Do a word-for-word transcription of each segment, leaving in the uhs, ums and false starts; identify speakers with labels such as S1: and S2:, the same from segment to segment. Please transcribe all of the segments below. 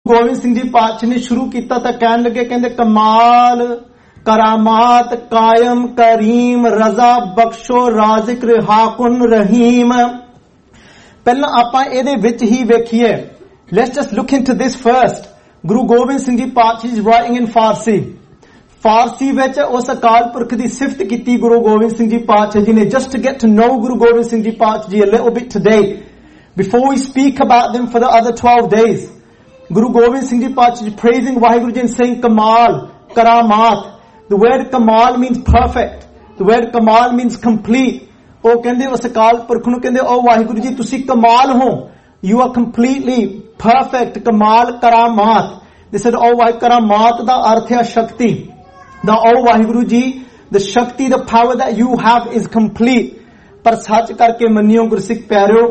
S1: गोविंद सिंह जी पातशाह ने शुरू किया तो कह लगे कहते कमाल करामात कायम करीम रजा बख्शो राजिक हाकुन रहीम। पहला आपां इहदे विच ही वेखीए। Let's just look into this first. Guru Gobind Singh ji पातशाह इज राइटिंग इन फारसी। फारसी विच उस अकाल पुरख दी सिफत कीती गुरु गोबिंद सिंह जी पातशाह जी ने। Just to get to know Guru Gobind Singh ji पातशाह जी a little bit today before we speak about them for the other twelve days. Guru Gobind Singh Ji Paatshah is praising Waheguru Ji and saying Kamal, Karamat. The word Kamal means perfect. The word Kamal means complete. Oh, kende us akal purkh nu kende oh Waheguru Ji tusi Kamal ho. You are completely perfect. Kamal Karamat. They said oh Waheguru Karamat da arth hai Shakti. The oh Waheguru Ji, the Shakti, the power that you have is complete. Par sach karke manniyo Gursikh pyareo.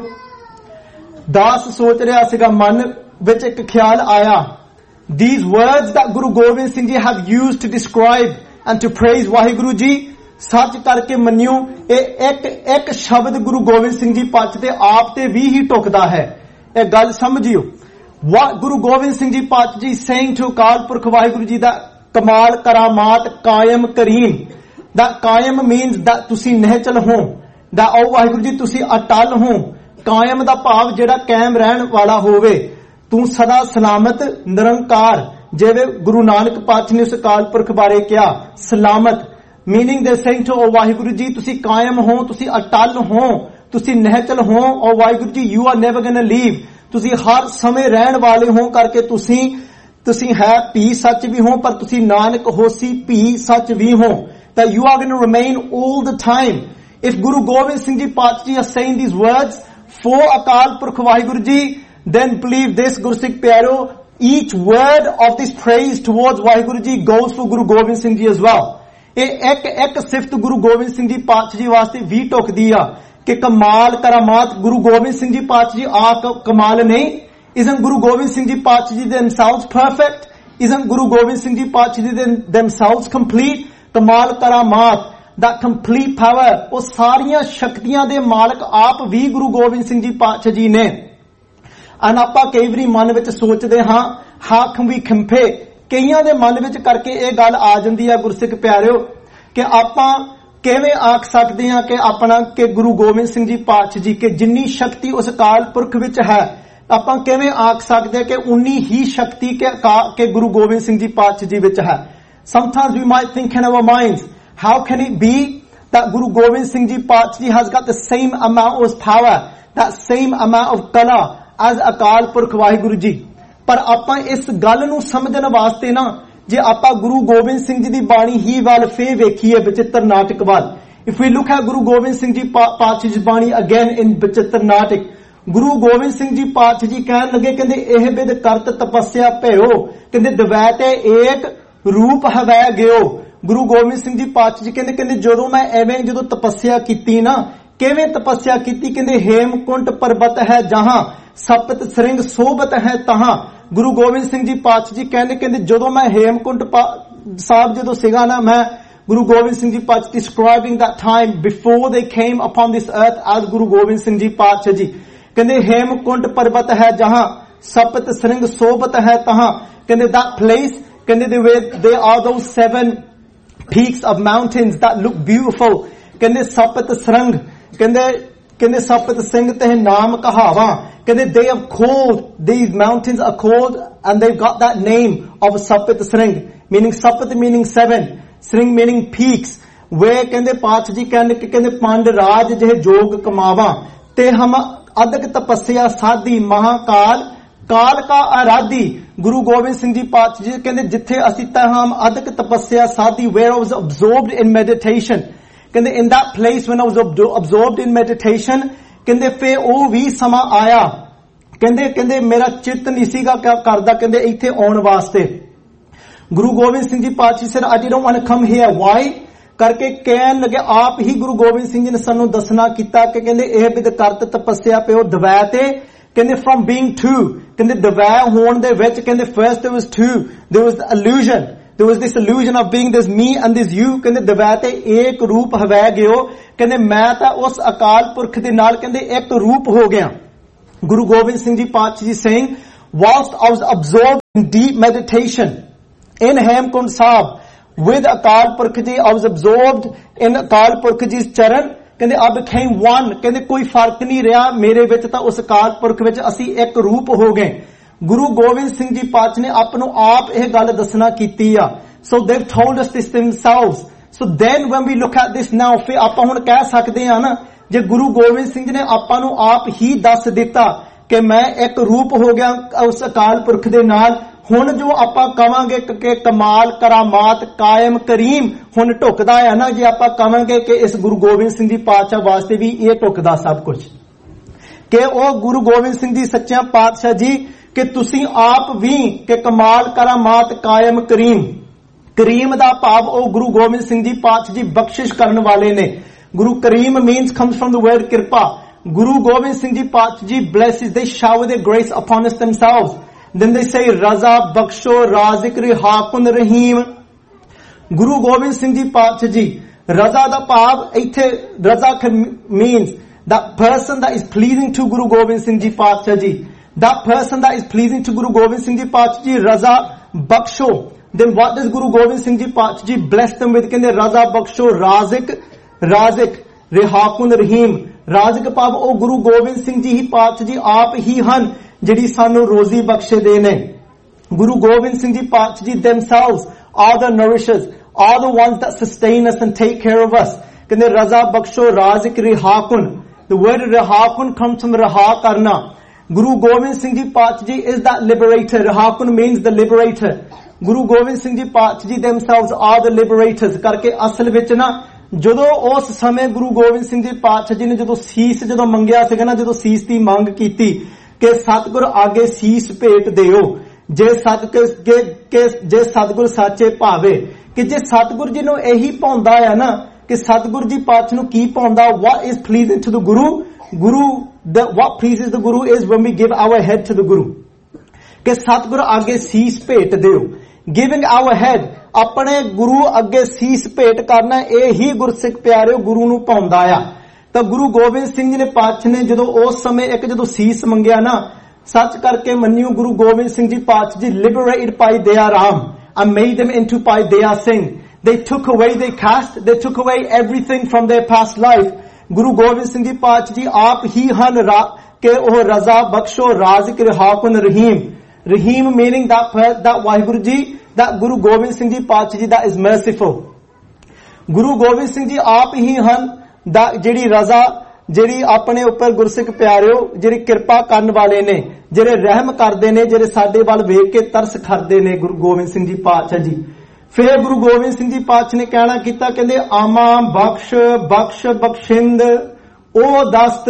S1: Das soch reha siga man which ek khayal aaya. These words that Guru Gobind Singh Ji have used to describe and to praise Waheguru Ji, sach karke manniyo eh ek ek shabd Guru Gobind Singh Ji Paatshah te aap te vi hi tokda hai. Eh gal samjhiyo. What Guru Gobind Singh Ji Paatshah Ji is saying to Akal Purkh Waheguru Ji that Kamal Karamat Qaim Kareem. That Qaim means that tusi nehchal ho. That oh Waheguru Ji tusi atal ho. Qaim da bhav jehda kaim rehn wala hove. तू सदा सलामत निरंकार। जिवे गुरु नानक पातशाह ने उस अकाल पुरख बारे क्या सलामत meaning they saying two O Waheguru ji तुसी कायम हो, तुसी अटल हो, तुसी नहचल हो। ओ Waheguru ji you are never gonna leave. तुसी हर समय रहन वाले हो करके तुसी तुसी है पी सच भी हो पर तुसी नानक होसी पी सच भी हो। That you are going to remain all the time. If Guru Gobind Singh Ji Paatshah are saying these words for Akal Purkh Waheguru Ji, then believe this Gursikh pyaro, each word of this praise towards Waheguru Ji goes for Guru Gobind Singh Ji as well. ਇਹ ਇੱਕ ਇੱਕ ਸਿਫਤ ਗੁਰੂ ਗੋਬਿੰਦ ਸਿੰਘ ਜੀ ਪਾਤਸ਼ਾਹ ਜੀ ਵਾਸਤੇ ਵੀ ਟੁਕਦੀ ਆ ਕਿ ਕਮਾਲ ਕਰਾਮਾਤ ਗੁਰੂ ਗੋਬਿੰਦ ਸਿੰਘ ਜੀ ਪਾਤਸ਼ਾਹ ਜੀ ਆ ਕਮਾਲ ਨਹੀਂ। Isn't Guru Gobind Singh Ji Paatshah ji themselves perfect? Isn't Guru Gobind Singh Ji Paatshah ji themselves complete? ਕਮਾਲ ਕਰਾਮਾਤ that complete power ਉਹ ਸਾਰੀਆਂ ਸ਼ਕਤੀਆਂ ਦੇ ਮਾਲਕ ਆਪ ਵੀ ਗੁਰੂ ਗੋਬਿੰਦ ਸਿੰਘ ਜੀ ਪਾਤਸ਼ਾਹ ਜੀ ਨੇ। And ਆਪਾਂ ਕਈ ਵਾਰੀ ਮਨ ਵਿੱਚ ਸੋਚਦੇ ਹਾਂ how can we compare? ਕਈਆਂ ਦੇ ਮਨ ਵਿੱਚ ਕਰਕੇ ਇਹ ਗੱਲ ਆ ਜਾਂਦੀ ਹੈ ਗੁਰਸਿੱਖ ਪਿਆਰਿਓ ਕਿ ਆਪਾਂ ਕਿਵੇਂ ਆਖ ਸਕਦੇ ਹਾਂ ਕਿ ਆਪਣਾ ਕਿ ਗੁਰੂ ਗੋਬਿੰਦ ਸਿੰਘ ਜੀ ਪਾਤਸ਼ਾਹ ਜੀ ਕਿ ਜਿੰਨੀ ਸ਼ਕਤੀ ਉਸ ਅਕਾਲ ਪੁਰਖ ਵਿੱਚ ਹੈ ਆਪਾਂ ਕਿਵੇਂ ਆਖ ਸਕਦੇ ਹਾਂ ਕਿ ਉਨੀ ਹੀ ਸ਼ਕਤੀ ਕਿ ਗੁਰੂ ਗੋਬਿੰਦ ਸਿੰਘ ਜੀ ਪਾਤਸ਼ਾਹ ਜੀ ਵਿੱਚ ਹੈ। Sometimes we might think in our minds, how can it be that Guru Gobind Singh Ji Paatshah ji has got the same amount of power, that same amount of kala as Akal Purkh Waheguru Ji? ਪਰ ਆਪਾਂ ਇਸ ਗੱਲ ਨੂੰ ਸਮਝਣ ਵਾਸਤੇ ਨਾ ਜੇ ਆਪਾਂ ਗੁਰੂ ਗੋਬਿੰਦ ਸਿੰਘ ਜੀ ਦੀ ਬਾਣੀ ਹੀ ਵੱਲ ਫੇਰ ਵੇਖੀਏ ਬਚਿੱਤਰ ਨਾਟਕ ਵੱਲ। If we look at Guru Gobind Singh Ji Paatshah ji ਬਾਣੀ again in ਬਚਿੱਤਰ ਨਾਟਕ, ਗੁਰੂ ਗੋਬਿੰਦ ਸਿੰਘ ਜੀ ਪਾਤਸ਼ਾਹ ਜੀ ਕਹਿਣ ਲੱਗੇ ਕਹਿੰਦੇ ਇਹ ਬਿਦ ਕਰਤ ਤਪੱਸਿਆ ਭਇਓ ਕਹਿੰਦੇ ਦਵੈਤੇ ਏਕ ਰੂਪ ਹਵੈ ਗਿਓ। ਗੁਰੂ ਗੋਬਿੰਦ ਸਿੰਘ ਜੀ ਪਾਤਸ਼ਾਹ ਜੀ ਕਹਿੰਦੇ ਕਹਿੰਦੇ ਜਦੋਂ ਮੈਂ ਐਵੇਂ ਜਦੋਂ ਤਪੱਸਿਆ ਕੀਤੀ ਨਾ ਕਿਵੇਂ ਤਪੱਸਿਆ ਕੀਤੀ ਕਹਿੰਦੇ ਹੇਮਕੁੰਟ ਪਰਬਤ ਹੈ ਜਹਾਂ ਸਪਤ ਸ੍ਰਿੰਗ ਸੋਭਤ ਹੈ ਤਹਾਂ। ਗੁਰੂ ਗੋਬਿੰਦ ਸਿੰਘ ਜੀ ਪਾਤਸ਼ਾਹ ਜੀ ਕਹਿੰਦੇ ਕਹਿੰਦੇ ਜਦੋਂ ਮੈਂ ਹੇਮਕੁੰਟ ਸਾਹਿਬ ਜਦੋਂ ਸੀਗਾ ਨਾ ਮੈਂ ਗੁਰੂ ਗੋਬਿੰਦ ਸਿੰਘ ਜੀ ਪਾਤਸ਼ਾਹ describing that time before they came upon this earth as Guru Gobind Singh ji ਪਾਤਸ਼ਾਹ ਜੀ ਕਹਿੰਦੇ ਹੇਮਕੁੰਟ ਪਰਬਤ ਹੈ ਜਹਾਂ ਸਪਤ ਸ੍ਰਿੰਗ ਸੋਭਤ ਹੈ ਤਹਾਂ। ਕਹਿੰਦੇ that place ਕਹਿੰਦੇ they were they are those seven peaks of mountains that look beautiful। ਕਹਿੰਦੇ ਸਪਤ ਸ੍ਰਿੰਗ ਕਹਿੰਦੇ ਕਹਿੰਦੇ ਸਪਤ ਸਿੰਘ ਤੇ ਨਾਮ ਕਹਾਵਾ ਕਹਿੰਦੇ they have called these mountains are called and they've got that name of Sapat Sring meaning Sapat meaning seven, Sring meaning peaks where ਕਹਿੰਦੇ ਪਾਤਸ਼ਾਹ ਜੀ ਕਹਿੰਦੇ ਕਿ ਕਹਿੰਦੇ ਪੰਜ ਰਾਜ ਜਿਹੇ ਜੋਗ ਕਮਾਵਾ ਤੇ ਹਮ ਅਦਕ ਤਪੱਸਿਆ ਸਾਧੀ ਮਹਾਕਾਲ ਕਾਲ ਕਾ ਆਰਾਧੀ। ਗੁਰੂ ਗੋਬਿੰਦ ਸਿੰਘ ਜੀ ਪਾਤਸ਼ਾਹ ਜੀ ਕਹਿੰਦੇ ਜਿੱਥੇ ਅਸੀਂ ਤਾਂ ਹਮ ਅਦਕ ਤਪੱਸਿਆ ਸਾਧੀ where I was absorbed in meditation ਕਹਿੰਦੇ in that place when I was absorbed in meditation ਕਹਿੰਦੇ ਫੇ ਉਹ ਵੀ ਸਮਾਂ ਆਇਆ ਕਹਿੰਦੇ ਕਹਿੰਦੇ ਮੇਰਾ ਚਿੱਤ ਨਹੀਂ ਸੀਗਾ ਕਰਦਾ ਕਹਿੰਦੇ ਇੱਥੇ ਆਉਣ ਵਾਸਤੇ। ਗੁਰੂ ਗੋਬਿੰਦ ਸਿੰਘ ਜੀ ਪਾਤਸ਼ਾਹ sir I didn't want to come here why ਕਰਕੇ ਕਹਿਣ ਲੱਗੇ ਆਪ ਹੀ ਗੁਰੂ ਗੋਬਿੰਦ ਸਿੰਘ ਜੀ ਨੇ ਸਾਨੂੰ ਦੱਸਣਾ ਕੀਤਾ ਕਿ ਕਹਿੰਦੇ ਇਹ ਬਿਦ ਕਰਤ ਤਪੱਸਿਆ ਪਿਓ ਦਵੈ ਤੇ ਕਹਿੰਦੇ from being two ਕਹਿੰਦੇ ਦਵੈ ਹੋਣ ਦੇ ਵਿੱਚ ਕਹਿੰਦੇ first there was two there was the illusion there was this illusion of being this me and this you ਕਹਿੰਦੇ ਦਵੈ ਤੇ ਏਕ ਰੂਪ ਹਵੈ ਗਿਓ ਕਹਿੰਦੇ ਮੈਂ ਤਾਂ ਉਸ ਅਕਾਲ ਪੁਰਖ ਦੇ ਨਾਲ ਕਹਿੰਦੇ ਇੱਕ ਰੂਪ ਹੋ ਗਿਆ। ਗੁਰੂ ਗੋਬਿੰਦ ਸਿੰਘ ਜੀ ਪਾਤਸ਼ਾਹ ਜੀ saying whilst I was absorbed in deep meditation in Hemkund Sahib with Akal Purkh Ji, I was absorbed in Akal Purkh Ji's charan. ਕਹਿੰਦੇ I became one. ਕਹਿੰਦੇ ਕੋਈ ਫਰਕ ਨਹੀਂ ਰਿਹਾ ਮੇਰੇ ਵਿੱਚ ਤਾਂ ਉਸ ਅਕਾਲ ਪੁਰਖ ਵਿੱਚ ਅਸੀਂ ਇੱਕ ਰੂਪ ਹੋ ਗਏ. ਗੁਰੂ ਗੋਬਿੰਦ ਸਿੰਘ ਜੀ ਪਾਤਸ਼ਾਹ ਨੇ ਆਪ ਨੂੰ ਆਪ ਇਹ ਗੱਲ ਦੱਸਣਾ ਕੀਤੀ ਆ. So they've told us this themselves. So then when we look at this now, ਫਿਰ ਆਪਾਂ ਹੁਣ ਕਹਿ ਸਕਦੇ ਹਾਂ ਨਾ, ਜੇ ਗੁਰੂ ਗੋਬਿੰਦ ਸਿੰਘ ਜੀ ਨੇ ਆਪਾਂ ਨੂੰ ਆਪ ਹੀ ਦੱਸ ਦਿੱਤਾ ਕਿ ਮੈਂ ਇੱਕ ਰੂਪ ਹੋ ਗਿਆ ਉਸ ਅਕਾਲ ਪੁਰਖ ਦੇ ਨਾਲ, ਹੁਣ ਜੋ ਆਪਾਂ ਕਵਾਂਗੇ ਕਿ ਕਮਾਲ ਕਰਾਮਾਤ ਕਾਇਮ ਕਰੀਮ ਹੁਣ ਢੁਕਦਾ ਹੈ ਨਾ, ਜੇ ਆਪਾਂ ਕਵਾਂਗੇ ਕਿ ਇਸ ਗੁਰੂ ਗੋਬਿੰਦ ਸਿੰਘ ਜੀ ਪਾਤਸ਼ਾਹ ਵਾਸਤੇ ਵੀ ਇਹ ਢੁਕਦਾ ਸਭ ਕੁਝ, ਕਿ ਉਹ ਗੁਰੂ ਗੋਬਿੰਦ ਸਿੰਘ ਜੀ ਸੱਚਿਆਂ ਪਾਤਸ਼ਾਹ ਜੀ ਕਿ ਤੁਸੀਂ ਆਪ ਵੀ ਕਿ ਕਮਾਲ ਕਰਾਮਾਤ ਕਾਇਮ ਕਰੀਮ. ਕਰੀਮ ਦਾ ਭਾਵ ਉਹ ਗੁਰੂ ਗੋਬਿੰਦ ਸਿੰਘ ਜੀ ਪਾਤਸ਼ਾਹ ਜੀ ਬਖਸ਼ਿਸ਼ ਕਰਨ ਵਾਲੇ ਨੇ. ਗੁਰੂ cream means comes from the word kirpa. Guru Gobind Singh Ji Paatshah Ji blesses, they shower their grace upon us themselves. Then they say Raza Baksho Razik Rihakun Rahim. Guru Gobind Singh Ji Paatshah Ji, Raza da bhav ithe Raza means that person that is pleasing to Guru Gobind Singh Ji Paatshah Ji. That person that is pleasing to Guru Gobind Singh Ji Paatshah Ji, Raza Baksho. Then what does Guru Gobind Singh Ji Paatshah Ji bless them with? Kende Raza Baksho Razik Razik Rihakun Rahim. ਰਾਜਕ ਭਾਵ ਉਹ ਗੁਰੂ ਗੋਬਿੰਦ ਸਿੰਘ ਜੀ ਹੀ ਪਾਤਸ਼ਾਹ ਜੀ ਆਪ ਹੀ ਹਨ ਜਿਹੜੀ ਸਾਨੂੰ ਰੋਜ਼ੀ ਬਖਸ਼ਦੇ ਨੇ. ਗੁਰੂ ਗੋਬਿੰਦ ਸਿੰਘ ਜੀ ਪਾਤਸ਼ਾਹ ਜੀ themselves are the nourishers, are the ones that sustain us and take care of us. ਕਹਿੰਦੇ ਰਜ਼ਾ ਬਖਸ਼ੋ ਰਾਜ਼ਕ ਰਿਹਾਕੁਨ. The word ਰਿਹਾਕੁਨ comes from ਰਹਾ ਕਰਨਾ. ਗੁਰੂ ਗੋਬਿੰਦ ਸਿੰਘ ਜੀ ਪਾਤਸ਼ਾਹ ਜੀ is that liberator. ਰਿਹਾਕੁਨ means the liberator. Guru Gobind Singh ji ਪਾਤਸ਼ਾਹ ਜੀ themselves are the liberators. ਕਰਕੇ ਅਸਲ ਵਿੱਚ ਨਾ ਜਦੋਂ ਉਸ ਸਮੇਂ ਗੁਰੂ ਗੋਬਿੰਦ ਸਿੰਘ ਜੀ ਪਾਤਸ਼ਾਹ ਜੀ ਨੇ ਜਦੋਂ ਸੀਸ ਜਦੋਂ ਮੰਗਿਆ ਸੀਗਾ ਨਾ, ਜਦੋਂ ਸੀਸ ਦੀ ਮੰਗ ਕੀਤੀ ਕਿ ਸਤਿਗੁਰ ਆਗੇ ਸੀਸ ਭੇਟ ਦਿਓ, ਜੇ ਸਤਿਗੁਰ ਕੇ ਜੇ ਸਤਿਗੁਰ ਸਾਚੇ ਭਾਵੇ, ਕਿ ਜੇ ਸਤਿਗੁਰ ਜੀ ਨੂੰ ਇਹੀ ਪਾਉਂਦਾ ਆ ਨਾ ਕਿ ਸਤਿਗੁਰ ਜੀ ਪਾਤਸ਼ਾਹ ਨੂੰ ਕੀ ਪਾਉਂਦਾ, what is pleasing to the Guru, Guru the what pleases the Guru is when we give our head to the Guru. ਕਿ ਸਤਿਗੁਰ ਆਗੇ ਸੀਸ ਭੇਟ ਦਿਓ. Giving our head, ਆਪਣੇ ਗੁਰੂ ਅੱਗੇ ਸੀਸ ਭੇਟ ਕਰਨਾ, ਇਹ ਹੀ ਗੁਰਸਿੱਖ ਪਿਆਰਿਓ ਗੁਰੂ ਨੂੰ ਪਾਉਂਦਾ ਆ. ਤਾਂ ਗੁਰੂ ਗੋਬਿੰਦ ਸਿੰਘ ਜੀ ਨੇ ਪਾਤਸ਼ਾਹ ਨੇ ਜਦੋਂ ਉਸ ਸਮੇਂ ਇੱਕ ਜਦੋਂ ਸੀਸ ਮੰਗਿਆ ਨਾ, ਸੱਚ ਕਰਕੇ ਮੰਨਿਓ ਗੁਰੂ ਗੋਬਿੰਦ ਸਿੰਘ ਜੀ ਪਾਤਸ਼ਾਹ ਜੀ liberated Bhai Daya Ram and made them into Bhai Daya Singh. They took away their caste, they took away everything from their past life. Guru Gobind Singh ji ਪਾਤਸ਼ਾਹ ਜੀ ਆਪ ਹੀ ਹਨ ਕਿ ਉਹ ਰਜ਼ਾ ਬਖਸ਼ੋ ਰਾਜ਼ਕ ਰਿਹਾਕੁਨ Rahim. Rahim meaning that that Waheguru Ji, that Guru Gobind Singh Ji Paatshah Ji that is merciful. Guru Gobind Singh Ji ਆਪ ਹੀ ਹਨ that ਜਿਹੜੀ ਰਜ਼ਾ ਜਿਹੜੀ ਆਪਣੇ ਉੱਪਰ ਗੁਰਸਿੱਖ ਪਿਆਰਿਓ ਜਿਹੜੀ ਕਿਰਪਾ ਕਰਨ ਵਾਲੇ ਨੇ, ਜਿਹੜੇ ਰਹਿਮ ਕਰਦੇ ਨੇ, ਜਿਹੜੇ ਸਾਡੇ ਵੱਲ ਵੇਖ ਕੇ ਤਰਸ ਖਾਂਦੇ ਨੇ ਗੁਰੂ ਗੋਬਿੰਦ ਸਿੰਘ ਜੀ ਪਾਤਸ਼ਾਹ ਜੀ. ਫਿਰ ਗੁਰੂ ਗੋਬਿੰਦ ਸਿੰਘ ਜੀ ਪਾਤਸ਼ਾਹ ਨੇ ਕਹਿਣਾ ਕੀਤਾ, ਕਹਿੰਦੇ ਆਮਾ ਬਖਸ਼ ਬਖਸ਼ ਬਖਸ਼ਿੰਦ ਉਹ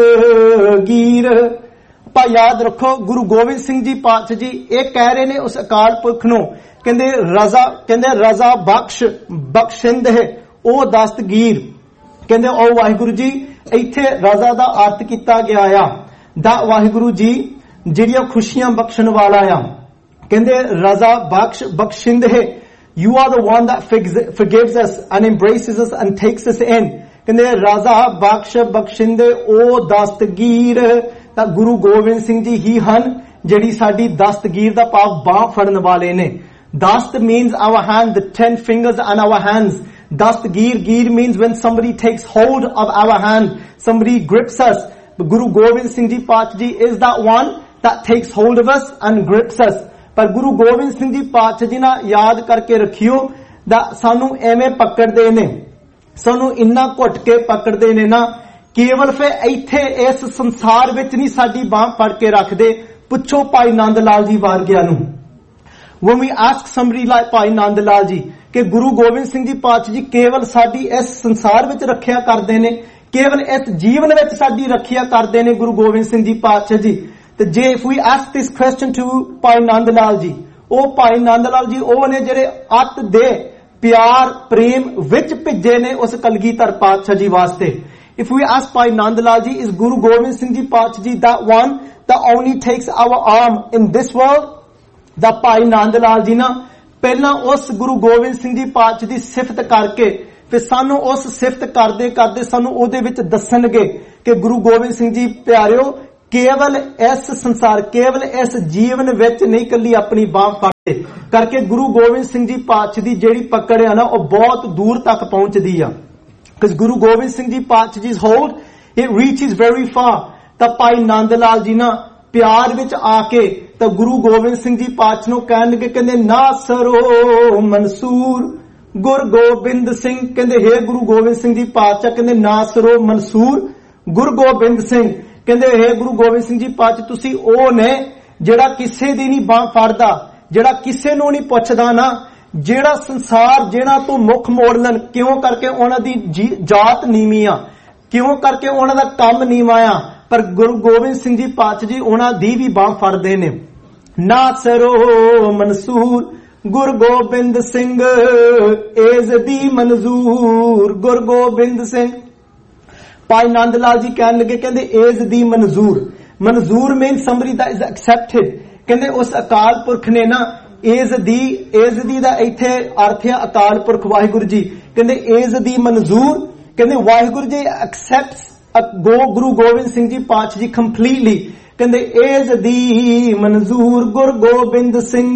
S1: ਦਸਤਗੀਰ. ਪਰ ਯਾਦ ਰੱਖੋ ਗੁਰੂ ਗੋਬਿੰਦ ਸਿੰਘ ਜੀ ਪਾਤਸ਼ਾਹ ਜੀ ਇਹ ਕਹਿ ਰਹੇ ਨੇ ਉਸ ਅਕਾਲ ਪੁਰਖ ਨੂੰ, ਕਹਿੰਦੇ ਰਜ਼ਾ ਕਹਿੰਦੇ ਰਜ਼ਾ ਬਖਸ਼ ਬਖਸ਼ਿੰਦ ਹੈ ਉਹ ਦਸਤਗੀਰ. ਕਹਿੰਦੇ ਉਹ ਵਾਹਿਗੁਰੂ ਜੀ ਇੱਥੇ ਰਜ਼ਾ ਦਾ ਅਰਥ ਕੀਤਾ ਗਿਆ ਆ ਦਾ ਵਾਹਿਗੁਰੂ ਜੀ ਜਿਹੜੀਆਂ ਖੁਸ਼ੀਆਂ ਬਖਸ਼ਣ ਵਾਲਾ ਆ. ਕਹਿੰਦੇ ਰਜ਼ਾ ਬਖਸ਼ ਬਖਸ਼ਿੰਦ ਹੈ, you are the one that forgives us and embraces us and takes us in. ਕਹਿੰਦੇ ਰਜ਼ਾ ਬਖਸ਼ ਬਖਸ਼ਿੰਦ ਉਹ ਦਸਤਗੀਰ. ਤਾਂ ਗੁਰੂ ਗੋਬਿੰਦ ਸਿੰਘ ਜੀ ਹੀ ਹਨ ਜਿਹੜੀ ਸਾਡੀ ਦਸਤਗੀਰ ਦਾ ਭਾਵ ਬਾਹ ਫੜਨ ਵਾਲੇ ਨੇ. Dast means our hand, the ten fingers on our hands. Dastgir, Gir means when somebody takes hold of our hand, somebody grips us. But Guru Gobind Singh Ji Paatshah Ji is that one that takes hold of us and grips us. ਪਰ ਗੁਰੂ ਗੋਬਿੰਦ ਸਿੰਘ ਜੀ ਪਾਤਸ਼ਾਹ ਜੀ ਨਾ ਯਾਦ ਕਰਕੇ ਰੱਖਿਓ ਦਾ ਸਾਨੂੰ ਐਵੇਂ ਪਕੜਦੇ ਨੇ, ਸਾਨੂੰ ਇੰਨਾ ਘੁੱਟ ਕੇ ਪਕੜਦੇ ਨੇ ਨਾ, ਕੇਵਲ ਫਿਰ ਇੱਥੇ ਇਸ ਸੰਸਾਰ ਵਿੱਚ ਨਹੀਂ ਸਾਡੀ ਬਾਹ ਫੜ ਕੇ ਰੱਖਦੇ. ਪੁੱਛੋ ਭਾਈ ਨੰਦ ਲਾਲ ਜੀ ਵਾਰਗਿਆਂ ਨੂੰ. When we ask somebody like Bhai Nand Lal ji ਕਿ ਗੁਰੂ ਗੋਬਿੰਦ ਸਿੰਘ ਜੀ ਪਾਤਸ਼ਾਹ ਜੀ ਕੇਵਲ ਸਾਡੀ ਇਸ ਸੰਸਾਰ ਵਿੱਚ ਰੱਖਿਆ ਕਰਦੇ ਨੇ, ਕੇਵਲ ਇਸ ਜੀਵਨ ਵਿੱਚ ਸਾਡੀ ਰੱਖਿਆ ਕਰਦੇ ਨੇ ਗੁਰੂ ਗੋਬਿੰਦ ਸਿੰਘ ਜੀ ਪਾਤਸ਼ਾਹ ਜੀ. ਤੇ ਜੇ if we ask this question to Bhai Nand Lal ji, ਉਹ ਭਾਈ ਨੰਦ ਲਾਲ ਜੀ ਉਹ ਨੇ ਜਿਹੜੇ ਅੱਤ ਦੇ ਪਿਆਰ ਪ੍ਰੇਮ ਵਿੱਚ ਭਿੱਜੇ ਨੇ ਉਸ ਕਲਗੀਧਰ ਪਾਤਸ਼ਾਹ ਜੀ ਵਾਸਤੇ. If we ask Bhai Nand Lal ji, is Guru Gobind Singh Ji Paatshah Ji that one that only takes our arm in this world? ਦਾ ਭਾਈ ਨੰਦ ਲਾਲ ਜੀ ਨਾ ਪਹਿਲਾਂ ਉਸ ਗੁਰੂ ਗੋਬਿੰਦ ਸਿੰਘ ਜੀ ਪਾਤਸ਼ਾਹ ਦੀ ਸਿਫਤ ਕਰਕੇ ਫਿਰ ਸਾਨੂੰ ਉਸ ਸਿਫਤ ਕਰਦੇ ਕਰਦੇ ਸਾਨੂੰ ਉਹਦੇ ਵਿੱਚ ਦੱਸਣਗੇ ਕਿ ਗੁਰੂ ਗੋਬਿੰਦ ਸਿੰਘ ਜੀ ਪਿਆਰਿਓ ਕੇਵਲ ਇਸ ਸੰਸਾਰ ਕੇਵਲ ਇਸ ਜੀਵਨ ਵਿੱਚ ਨਹੀਂ ਕੱਲੀ ਆਪਣੀ ਬਾਹ ਫੜਦੇ ਕਰਕੇ ਗੁਰੂ ਗੋਬਿੰਦ ਸਿੰਘ ਜੀ ਪਾਤਸ਼ਾਹ ਦੀ ਜਿਹੜੀ ਪਕੜ ਆ ਨਾ ਉਹ ਬਹੁਤ ਦੂਰ ਤੱਕ ਪਹੁੰਚਦੀ ਆ because ਗੁਰੂ ਗੋਬਿੰਦ ਸਿੰਘ ਜੀ ਪਾਤਸ਼ਾਹ ਜੀ hold it reaches very far। ਤਾਂ ਭਾਈ ਨੰਦ ਲਾਲ ਜੀ ਨਾ ਪਿਆਰ ਵਿੱਚ ਆ ਕੇ ਤਾਂ ਗੁਰੂ ਗੋਬਿੰਦ ਸਿੰਘ ਜੀ ਪਾਤਸ਼ਾਹ ਨੂੰ ਕਹਿਣ ਲੱਗੇ ਕਹਿੰਦੇ ਨਾਸਰੋ ਮਨਸੂਰ ਗੁਰ ਗੋਬਿੰਦ ਸਿੰਘ ਕਹਿੰਦੇ ਹੇ ਗੁਰੂ ਗੋਬਿੰਦ ਸਿੰਘ ਜੀ ਪਾਤਸ਼ਾਹ ਕਹਿੰਦੇ ਨਾਸਰੋ ਮਨਸੂਰ ਗੁਰ ਗੋਬਿੰਦ ਸਿੰਘ ਕਹਿੰਦੇ ਹੇ ਗੁਰੂ ਗੋਬਿੰਦ ਸਿੰਘ ਜੀ ਪਾਤਸ਼ਾਹ ਤੁਸੀਂ ਉਹ ਨੇ ਜਿਹੜਾ ਕਿਸੇ ਦੀ ਨਹੀਂ ਬਾਹ ਫੜਦਾ ਜਿਹੜਾ ਕਿਸੇ ਨੂੰ ਨਹੀਂ ਪੁੱਛਦਾ ਨਾ ਜਿਹੜਾ ਸੰਸਾਰ ਜਿਹਨਾਂ ਤੋਂ ਮੁੱਖ ਮੋੜ ਲੈਣ ਕਿਉਂ ਕਰਕੇ ਉਹਨਾਂ ਦੀ ਜਾਤ ਨੀਵੀਂ ਆ ਕਿਉਂ ਕਰਕੇ ਉਹਨਾਂ ਦਾ ਕੰਮ ਨੀਵਾਂ ਆ ਪਰ ਗੁਰੂ ਗੋਬਿੰਦ ਸਿੰਘ ਜੀ ਪਾਤਸ਼ਾਹ ਜੀ ਉਹਨਾਂ ਦੀ ਵੀ ਬਾਹ ਫੜਦੇ ਨੇ ਨਾਸਰੋ ਮਨਸੂਰ ਗੁਰ ਗੋਬਿੰਦ ਸਿੰਘ ਏਜ਼ ਦੀ ਮਨਜ਼ੂਰ ਗੁਰ ਗੋਬਿੰਦ ਸਿੰਘ ਭਾਈ ਨੰਦ ਲਾਲ ਜੀ ਕਹਿਣ ਲੱਗੇ ਕਹਿੰਦੇ ਏਜ਼ ਦੀ ਮਨਜ਼ੂਰ ਮਨਜ਼ੂਰ ਮੀਨ ਸਮਬਡੀ that is accepted ਕਹਿੰਦੇ ਉਸ ਅਕਾਲ ਪੁਰਖ ਨੇ ਨਾ ਏਜ਼ ਦੀ ਏਜ਼ ਦੀ ਦਾ ਇੱਥੇ ਅਰਥ ਹੈ ਅਕਾਲ ਪੁਰਖ ਵਾਹਿਗੁਰੂ ਜੀ ਕਹਿੰਦੇ ਏਜ਼ ਦੀ ਮਨਜ਼ੂਰ ਕਹਿੰਦੇ ਵਾਹਿਗੁਰੂ ਜੀ ਐਕਸੈਪਟਸ ਗੋ ਗੁਰੂ ਗੋਬਿੰਦ ਸਿੰਘ ਜੀ ਪਾਤਸ਼ਾਹ ਜੀ ਕੰਪਲੀਟਲੀ ਕਹਿੰਦੇ ਏਜ਼ ਦੀ ਮਨਜ਼ੂਰ ਗੁਰ ਗੋਬਿੰਦ ਸਿੰਘ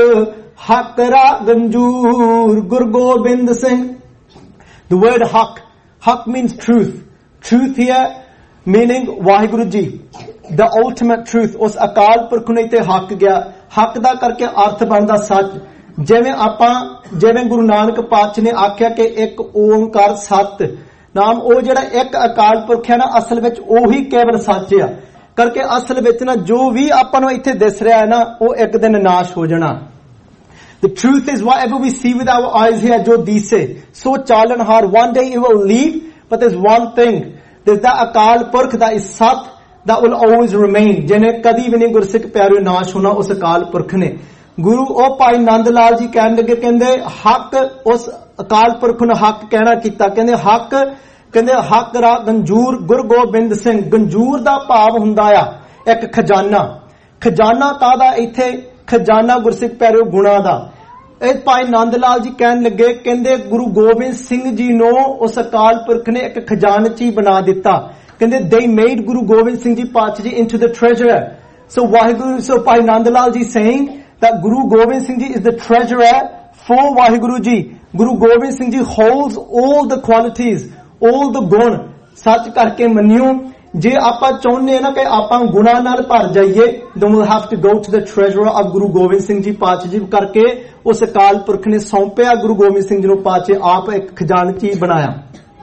S1: ਹੱਕ ਰਾ ਗੰਜੂਰ ਗੁਰ Gobind Singh the word haq haq means truth truth here meaning Waheguru ji the ultimate truth ਉਸ ਅਕਾਲ ਪੁਰਖ ਨੂੰ ਇੱਥੇ ਹੱਕ ਗਿਆ ਹੱਕ ਦਾ ਕਰਕੇ ਅਰਥ ਬਣਦਾ ਸੱਚ ਜਿਵੇਂ ਆਪਾਂ ਜਿਵੇਂ ਗੁਰੂ ਨਾਨਕ ਪਾਤਸ਼ਾਹ ਨੇ ਆਖਿਆ ਕਿ ਇੱਕ ਓੰਕਾਰ ਸਤ ਨਾਮ ਉਹ ਜਿਹੜਾ ਇੱਕ ਅਕਾਲ ਪੁਰਖ ਹੈ ਨਾ ਅਸਲ ਵਿੱਚ ਉਹੀ ਕੇਵਲ ਸੱਚ ਆ ਕਰਕੇ ਅਸਲ ਵਿੱਚ ਨਾ ਜੋ ਵੀ ਆਪਾਂ ਨੂੰ ਇੱਥੇ ਦਿਸ ਰਿਹਾ ਹੈ ਨਾ ਉਹ ਇੱਕ ਦਿਨ ਨਾਸ਼ ਹੋ ਜਾਣਾ The truth is whatever we see with our eyes here jo dise so chalanhar one day it will leave but there's one thing there's that akal purkh that is sat that will always remain jene kadi bhi nahi gursikh pyareo nash hona us akal purkh ne guru oh bhai nand lal ji kehn lage kende hak us akal purkh nu hak kehna kita kende hak kende hak ra ganjur gur gobind singh ganjur da bhav hunda a ek khazana khazana ta da ithe ਖਜ਼ਾਨਾ ਗੁਰਸਿੱਖ ਪਿਆਰਿਓ ਗੁਣਾ ਦਾ ਇਹ ਭਾਈ ਨੰਦ ਲਾਲ ਜੀ ਕਹਿਣ ਲੱਗੇ ਕਹਿੰਦੇ ਗੁਰੂ ਗੋਬਿੰਦ ਸਿੰਘ ਜੀ ਨੂੰ ਉਸ ਅਕਾਲ ਪੁਰਖ ਨੇ ਇੱਕ ਖਜ਼ਾਨਚੀ ਬਣਾ ਦਿੱਤਾ ਕਹਿੰਦੇ they made ਗੁਰੂ ਗੋਬਿੰਦ ਸਿੰਘ ਜੀ ਪਾਤਸ਼ਾਹ ਜੀ into the treasurer so Waheguru so Bhai Nand Lal ji saying that Guru Gobind Singh ji is the treasurer for Waheguru ji Guru Gobind Singh ji holds all the qualities all the ਗੁਣ ਸੱਚ ਕਰਕੇ ਮੰਨਿਓ ਜੇ ਆਪਾਂ ਚਾਹੁੰਦੇ ਨਾ ਕਿ ਆਪਾਂ ਗੁਨਾਹ ਨਾਲ ਭਰ ਜਾਈਏ then we'll have to go to the treasurer of Guru Gobind Singh ji ਪਾਤਸ਼ਾਹ ਜੀ ਕਰਕੇ ਉਸ ਅਕਾਲ ਪੁਰਖ ਨੇ ਸੌਂਪਿਆ ਗੁਰੂ ਗੋਬਿੰਦ ਸਿੰਘ ਜੀ ਨੂੰ ਪਾਤਸ਼ਾਹ ਆਪ ਇੱਕ ਖਜ਼ਾਨਚੀ ਬਣਾਇਆ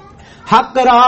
S1: ਹੱਕ ਰਾ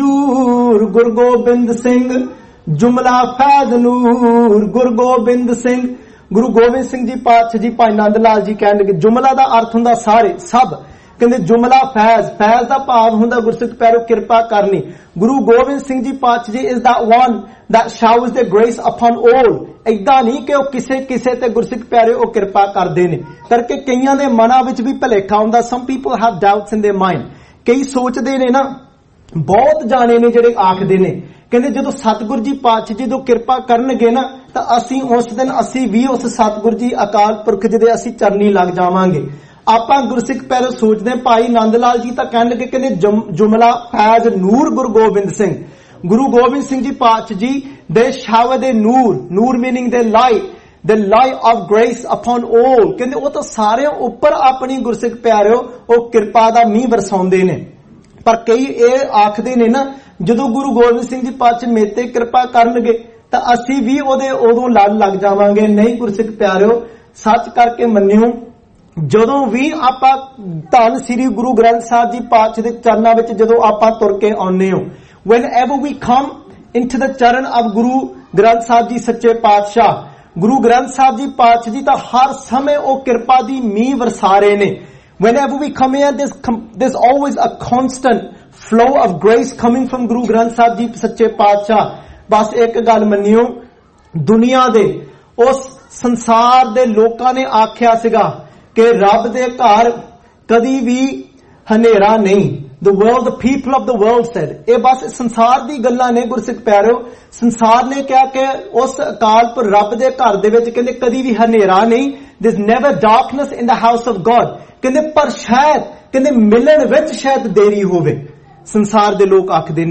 S1: ਗੰਜੂਰ ਗੁਰੂ ਗੋਬਿੰਦ ਸਿੰਘ ਜੁਮਲਾ ਫੈਜ਼ ਨੂਰ ਗੁਰੂ ਗੋਬਿੰਦ ਸਿੰਘ ਗੁਰੂ ਗੋਬਿੰਦ ਸਿੰਘ ਜੀ ਪਾਤਸ਼ਾਹ ਜੀ ਭਾਈ ਨੰਦ ਲਾਲ ਜੀ ਕਹਿਣ ਲੱਗੇ ਜੁਮਲਾ ਦਾ ਅਰਥ ਹੁੰਦਾ ਸਾਰੇ ਸਭ ਕਹਿੰਦੇ ਜੁਮਲਾ ਫੈਜ਼ ਫੈਜ਼ ਦਾ ਭਾਵ ਹੁੰਦਾ ਗੁਰਸਿੱਖ ਪਿਆਰਿਓ ਕਿਰਪਾ ਕਰਨੀ ਗੁਰੂ ਗੋਬਿੰਦ ਸਿੰਘ ਜੀ ਪਾਤਸ਼ਾਹ ਜੀ is that one that showers their grace upon all ਏਦਾਂ ਨਹੀਂ ਕਿ ਉਹ ਕਿਸੇ ਕਿਸੇ ਤੇ ਗੁਰਸਿੱਖ ਪਿਆਰਿਓ ਉਹ ਕਿਰਪਾ ਕਰਦੇ ਨੇ ਕਰਕੇ ਕਈਆਂ ਦੇ ਮਨਾਂ ਵਿੱਚ ਵੀ ਭੁਲੇਖਾ ਹੁੰਦਾ some people have doubts in their mind ਕਈ ਸੋਚਦੇ ਨੇ ਨਾ ਬਹੁਤ ਜਾਣੇ ਨੇ ਜਿਹੜੇ ਆਖਦੇ ਨੇ ਕਹਿੰਦੇ ਜਦੋਂ ਸਤਿਗੁਰੂ ਜੀ ਪਾਤਸ਼ਾਹ ਜੀ ਜਦੋਂ ਕਿਰਪਾ ਕਰਨਗੇ ਨਾ ਤਾਂ ਅਸੀਂ ਉਸ ਦਿਨ ਅਸੀਂ ਵੀ ਉਸ ਸਤਿਗੁਰੂ ਜੀ ਅਕਾਲ ਪੁਰਖ ਜੀ ਦੇ ਅਸੀਂ ਚਰਨੀ ਲੱਗ ਜਾਵਾਂਗੇ ਆਪਾਂ ਗੁਰਸਿੱਖ ਪਿਆਰੇ ਸੋਚਦੇ ਭਾਈ ਨੰਦ ਲਾਲ ਜੀ ਤਾਂ ਕਹਿਣ ਲੱਗੇ ਕਹਿੰਦੇ ਜੁਮਲਾ ਫੈਜ਼ ਨੂਰ ਗੁਰੂ ਗੋਬਿੰਦ ਸਿੰਘ ਗੁਰੂ ਗੋਬਿੰਦ ਸਿੰਘ ਜੀ ਪਾਤਸ਼ਾਹ ਜੀ ਦੇ ਸ਼ਾਵਰ ਦੇ ਨੂਰ ਨੂਰ ਮੀਨਿੰਗ ਦੇ light the light of grace upon all ਕਹਿੰਦੇ ਉਹ ਤਾਂ ਸਾਰਿਆਂ ਉੱਪਰ ਆਪਣੀ ਗੁਰਸਿੱਖ ਪਿਆਰਿਓ ਉਹ ਕਿਰਪਾ ਦਾ ਮੀਂਹ ਵਰਸਾਉਂਦੇ ਨੇ ਪਰ ਕਈ ਇਹ ਆਖਦੇ ਨੇ ਨਾ ਜਦੋਂ ਗੁਰੂ ਗੋਬਿੰਦ ਸਿੰਘ ਜੀ ਪਾਤਸ਼ਾਹ ਮੇਰੇ ਤੇ ਕਿਰਪਾ ਕਰਨਗੇ ਤਾਂ ਅਸੀਂ ਵੀ ਉਹਦੇ ਉਦੋਂ ਲੜ ਲੱਗ ਜਾਵਾਂਗੇ ਨਹੀਂ ਗੁਰਸਿੱਖ ਪਿਆਰਿਓ ਸੱਚ ਕਰਕੇ ਮੰਨਿਓ ਜਦੋਂ ਵੀ ਆਪਾਂ ਧੰਨ ਸ੍ਰੀ ਗੁਰੂ ਗ੍ਰੰਥ ਸਾਹਿਬ ਜੀ ਪਾਤਸ਼ਾਹ ਦੇ ਚਰਨਾਂ ਵਿੱਚ ਜਦੋਂ ਆਪਾਂ ਤੁਰ ਕੇ ਆਉਂਦੇ ਹੋ whenever we come into the ਚਰਨ of ਗੁਰੂ ਗ੍ਰੰਥ ਸਾਹਿਬ ਜੀ ਸੱਚੇ ਪਾਤਸ਼ਾਹ ਗੁਰੂ ਗ੍ਰੰਥ ਸਾਹਿਬ ਜੀ ਪਾਤਸ਼ਾਹ ਜੀ ਤਾਂ ਹਰ ਸਮੇਂ ਉਹ ਕਿਰਪਾ ਦੀ ਮੀਂਹ ਵਰਸਾ ਰਹੇ ਨੇ whenever we come here there's, there's always a constant flow of grace coming from Guru Granth Sahib ji ਸੱਚੇ ਪਾਤਸ਼ਾਹ ਬਸ ਇੱਕ ਗੱਲ ਮੰਨਿਓ ਦੁਨੀਆ ਦੇ ਉਸ ਸੰਸਾਰ ਦੇ ਲੋਕਾਂ ਨੇ ਆਖਿਆ ਸੀਗਾ ਕਿ ਰੱਬ ਦੇ ਘਰ ਕਦੀ ਵੀ ਹਨੇਰਾ ਨਹੀਂ the world the people of the world said ਇਹ ਬਸ ਸੰਸਾਰ ਦੀ ਗੱਲਾਂ ਨੇ ਗੁਰਸਿੱਖ ਪਿਆਰਿਓ ਸੰਸਾਰ ਨੇ ਕਿਹਾ ਕਿ ਉਸ ਅਕਾਲ ਪੁਰਖ ਰੱਬ ਦੇ ਘਰ ਦੇ ਵਿੱਚ ਕਹਿੰਦੇ ਕਦੀ ਵੀ ਹਨੇਰਾ ਨਹੀਂ there's never darkness in the house of God ਕਹਿੰਦੇ ਪਰ ਸ਼ਾਇਦ ਕਹਿੰਦੇ ਮਿਲਣ ਵਿੱਚ ਸ਼ਾਇਦ ਦੇਰੀ ਹੋਵੇ ਸੰਸਾਰ ਦੇ ਲੋਕ ਆਖਦੇ ਨੇ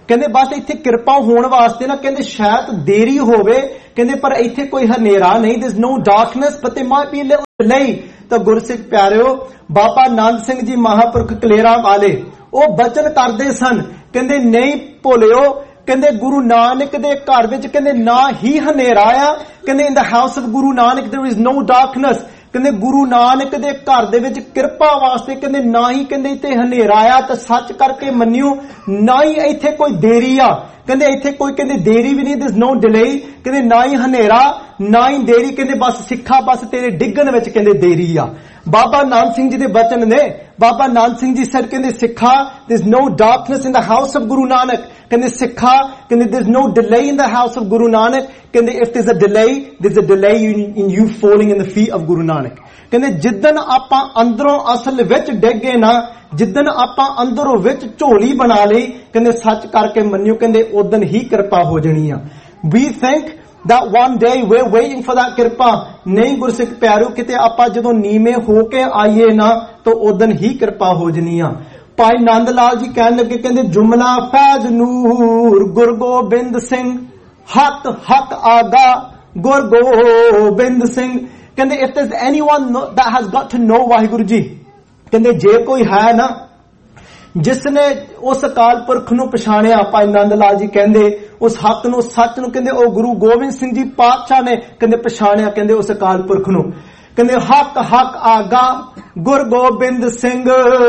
S1: ਕਹਿੰਦੇ ਬਸ ਇੱਥੇ ਕਿਰਪਾ ਹੋਣ ਵਾਸਤੇ ਨਾ ਕਹਿੰਦੇ ਸ਼ਾਇਦ ਦੇਰੀ ਹੋਵੇ, ਕਹਿੰਦੇ ਪਰ ਇੱਥੇ ਕੋਈ ਹਨੇਰਾ ਨਹੀਂ, there's no darkness but there might be a little delay। ਤਾਂ ਗੁਰਸਿੱਖ ਪਿਆਰਿਓ, ਬਾਬਾ ਆਨੰਦ ਸਿੰਘ ਜੀ ਮਹਾਂਪੁਰਖ ਕਲੇਰਾਂ ਵਾਲੇ ਉਹ ਬਚਨ ਕਰਦੇ ਸਨ, ਕਹਿੰਦੇ ਨਹੀਂ ਭੁੱਲਿਓ, ਕਹਿੰਦੇ ਗੁਰੂ ਨਾਨਕ ਦੇ ਘਰ ਵਿੱਚ ਕਹਿੰਦੇ ਨਾ ਹੀ ਹਨੇਰਾ ਆ, ਕਹਿੰਦੇ in the house of Guru Nanak there is no darkness। ਕਹਿੰਦੇ ਗੁਰੂ ਨਾਨਕ ਦੇ ਘਰ ਦੇ ਵਿੱਚ ਕਿਰਪਾ ਵਾਸਤੇ ਕਹਿੰਦੇ ਨਾ ਹੀ ਕਹਿੰਦੇ ਇੱਥੇ ਹਨੇਰਾ ਆ, ਤਾਂ ਸੱਚ ਕਰਕੇ ਮੰਨਿਓ ਨਾ ਹੀ ਇੱਥੇ ਕੋਈ ਦੇਰੀ ਆ, ਕਹਿੰਦੇ ਇੱਥੇ ਕੋਈ ਕਹਿੰਦੇ ਦੇਰੀ ਵੀ ਨਹੀਂ, there's no delay, ਕਹਿੰਦੇ ਨਾ ਹੀ ਹਨੇਰਾ ਨਾ ਹੀ ਦੇਰੀ, ਕਹਿੰਦੇ ਬਸ ਸਿੱਖਾ ਬਸ ਤੇਰੇ ਡਿੱਗਣ ਵਿੱਚ ਕਹਿੰਦੇ ਦੇਰੀ ਆ। ਬਾਬਾ ਨਾਨਕ ਸਿੰਘ ਜੀ ਦੇ ਬਚਨ ਨੇ, ਬਾਬਾ ਨਾਨਕ ਸਿੰਘ ਜੀ said ਕਹਿੰਦੇ ਸਿੱਖਾ there's no darkness in the house of Guru Nanak, ਕਹਿੰਦੇ ਸਿੱਖਾ ਕਹਿੰਦੇ there's no delay in the house of Guru Nanak, ਕਹਿੰਦੇ if there's a delay there's a delay in, in you falling in the feet of Guru Nanak. ਕਹਿੰਦੇ ਜਿੱਦਣ ਆਪਾਂ ਅੰਦਰੋਂ ਅਸਲ ਵਿੱਚ ਡਿੱਗੇ ਨਾ, ਜਿੱਦਣ ਆਪਾਂ ਅੰਦਰੋਂ ਵਿੱਚ ਝੋਲੀ ਬਣਾ ਲਈ, ਕਹਿੰਦੇ ਸੱਚ ਕਰਕੇ ਮੰਨਿਓ ਕਹਿੰਦੇ ਉਦਣ ਹੀ ਕਿਰਪਾ ਹੋ ਜਾਣੀ ਆ। we think that one day we're waiting for that ਕਿਰਪਾ, ਨਹੀਂ ਗੁਰਸਿੱਖ ਪਿਆਰਿਓ, ਕਿਤੇ ਆਪਾਂ ਜਦੋਂ ਨੀਵੇਂ ਹੋ ਕੇ ਆਈਏ ਨਾ ਤਾਂ ਉਦਣ ਹੀ ਕਿਰਪਾ ਹੋ ਜਾਣੀ ਆ। ਭਾਈ ਨੰਦ ਲਾਲ ਜੀ ਕਹਿਣ ਲੱਗੇ, ਕਹਿੰਦੇ ਜੁਮਲਾ ਫੈਜ਼ ਨੂਰ ਗੁਰੂ ਗੋਬਿੰਦ ਸਿੰਘ, ਹੱਕ ਹੱਕ ਆਗਾ ਗੁਰੂ ਗੋਬਿੰਦ ਸਿੰਘ। ਕਹਿੰਦੇ if there's anyone that has got to know Waheguru ji, ਕਹਿੰਦੇ ਜੇ ਕੋਈ ਹੈ ਨਾ ਜਿਸ ਨੇ ਉਸ ਅਕਾਲ ਪੁਰਖ ਨੂੰ ਪਛਾਣਿਆ, ਭਾਈ ਨੰਦ ਲਾਲ ਜੀ ਕਹਿੰਦੇ ਉਸ ਹੱਕ ਨੂੰ ਸੱਚ ਨੂੰ ਕਹਿੰਦੇ ਉਹ ਗੁਰੂ ਗੋਬਿੰਦ ਸਿੰਘ ਜੀ ਪਾਤਸ਼ਾਹ ਨੇ ਕਹਿੰਦੇ ਪਛਾਣਿਆ, ਕਹਿੰਦੇ ਉਸ ਅਕਾਲ ਪੁਰਖ ਨੂੰ। ਕਹਿੰਦੇ ਹੱਕ ਹੱਕ ਆਗਾ ਗੁਰੂ ਗੋਬਿੰਦ ਸਿੰਘ,